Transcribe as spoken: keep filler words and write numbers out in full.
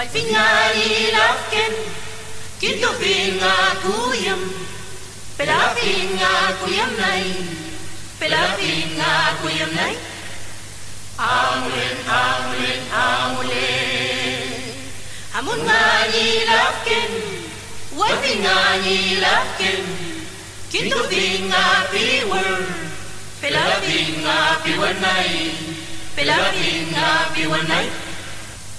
Fingali lafken, kinto pinga kuyam, pela pinga kuyam nai, pela pinga kuyam nai. Amulen, amulen, amulen, amun ngani lafken, wai pingani lafken, kinto pinga piwer, pela pinga piwer nai, pela pinga piwer nai.